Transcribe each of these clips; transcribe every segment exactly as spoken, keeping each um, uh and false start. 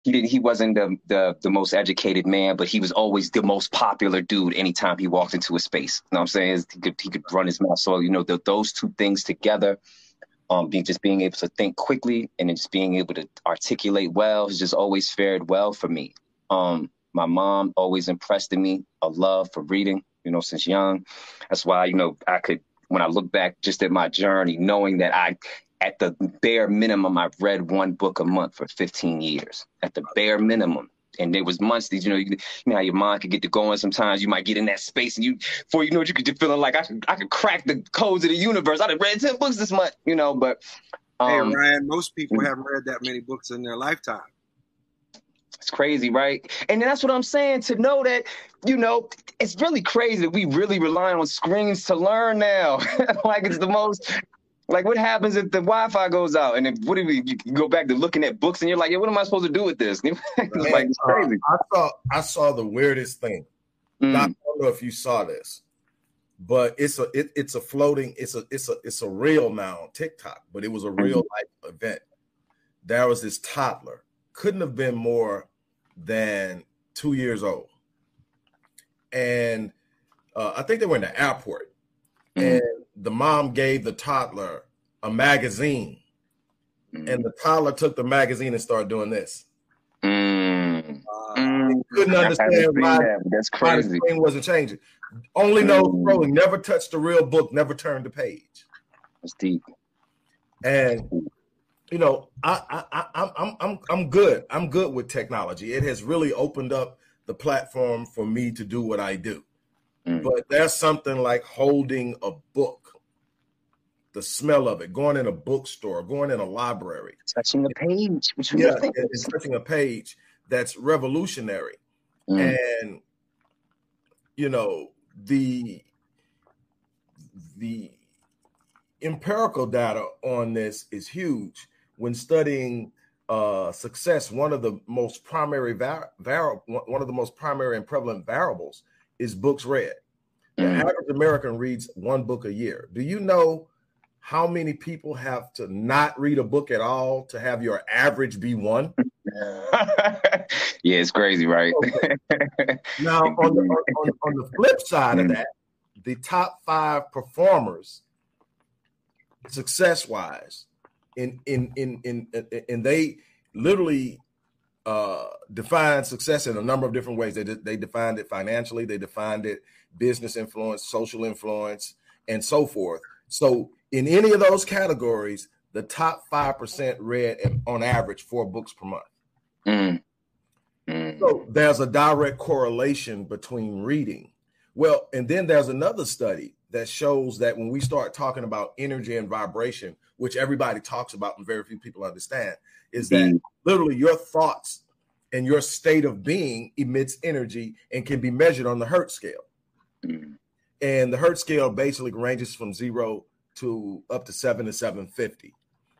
he didn't he wasn't the, the the most educated man, but he was always the most popular dude anytime he walked into a space. You know what I'm saying? He could he could run his mouth. So, you know, the, those two things together, um, being just being able to think quickly and then just being able to articulate well has just always fared well for me. Um, my mom always impressed in me a love for reading, you know, since young. That's why, you know, I could, when I look back just at my journey, knowing that I, at the bare minimum, I've read one book a month for fifteen years, at the bare minimum. And there was months that, you know, you, you know how your mind could get to going. Sometimes you might get in that space and you, before you know it, you could just feeling like I could, I could crack the codes of the universe. I done read ten books this month, you know, but. Um, hey, um, Ryan, most people haven't read that many books in their lifetime. It's crazy, right? And that's what I'm saying, to know that, you know, it's really crazy that we really rely on screens to learn now. Like, it's the most, like, what happens if the Wi-Fi goes out? And if, what if we, you go back to looking at books and you're like, yeah, what am I supposed to do with this? It's Man, like, it's crazy. Uh, I saw, I saw the weirdest thing. Mm. I don't know if you saw this, but it's a, it, it's a floating, it's a, it's a, it's a reel now on TikTok, but it was a real mm-hmm. life event. There was this toddler, couldn't have been more than two years old. And uh, I think they were in the airport, mm-hmm. and the mom gave the toddler a magazine, mm-hmm. and the toddler took the magazine and started doing this. Mm-hmm. Uh, couldn't understand why, that. That's crazy. why the screen wasn't changing. Only knows scrolling, mm-hmm. never touched a real book, never turned the page. That's deep. And you know, I, I, I, I'm, I'm, I'm good. I'm good with technology. It has really opened up the platform for me to do what I do. Mm. But there's something like holding a book, the smell of it, going in a bookstore, going in a library, touching a page. Which yeah, it's touching a page that's revolutionary. Mm. And you know, the the empirical data on this is huge. When studying uh, success, one of the most primary var- var- one of the most primary and prevalent variables is books read. The mm. average American reads one book a year. Do you know how many people have to not read a book at all to have your average be one? Yeah, it's crazy, right? Okay. Now, on the, on, on the flip side mm. of that, the top five performers, success-wise, In in in in and they literally uh, defined success in a number of different ways. They they defined it financially, they defined it business influence, social influence, and so forth. So in any of those categories, the top five percent read on average four books per month. Mm. Mm. So there's a direct correlation between reading. Well, and then there's another study that shows that when we start talking about energy and vibration, which everybody talks about and very few people understand, is that mm. literally your thoughts and your state of being emits energy and can be measured on the Hertz scale. Mm. And the Hertz scale basically ranges from zero to up to seven to seven fifty.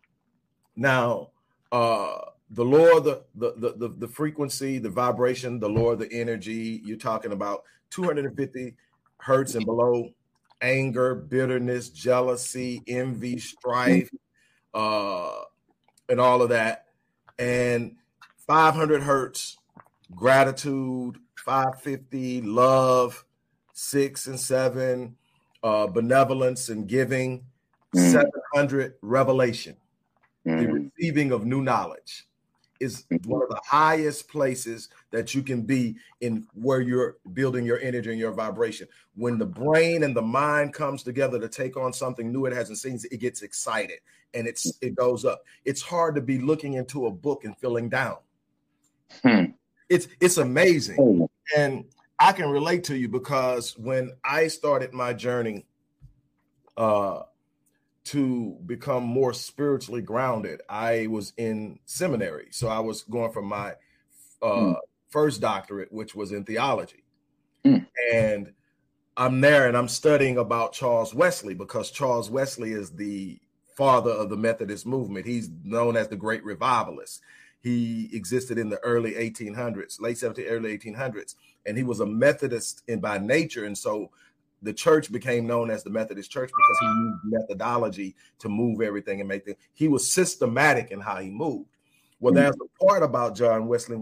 Now, uh, the lower the, the, the, the, the frequency, the vibration, the lower the energy, you're talking about two hundred fifty Hertz and below. Anger, bitterness, jealousy, envy, strife, uh, and all of that. And five hundred hertz, gratitude, five fifty, love, six and seven, uh, benevolence and giving, mm. seven hundred, revelation, mm. the receiving of new knowledge. Is one of the highest places that you can be in where you're building your energy and your vibration. When the brain and the mind comes together to take on something new it hasn't seen, it gets excited and it's it goes up. It's hard to be looking into a book and feeling down. Hmm. It's it's amazing. Hmm. And I can relate to you because when I started my journey uh to become more spiritually grounded, I was in seminary. So I was going for my uh, mm. first doctorate, which was in theology. Mm. And I'm there and I'm studying about Charles Wesley because Charles Wesley is the father of the Methodist movement. He's known as the great revivalist. He existed in the early eighteen hundreds, late seventeenth, early eighteen hundreds. And he was a Methodist in by nature. And so the church became known as the Methodist Church because he used methodology to move everything and make things. He was systematic in how he moved. Well, there's a part about John Wesley